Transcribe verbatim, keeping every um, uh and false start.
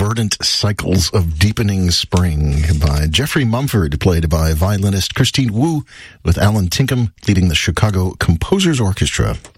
Verdant Cycles of Deepening Spring by Jeffrey Mumford, played by violinist Christine Wu, with Alan Tinkham leading the Chicago Composers Orchestra.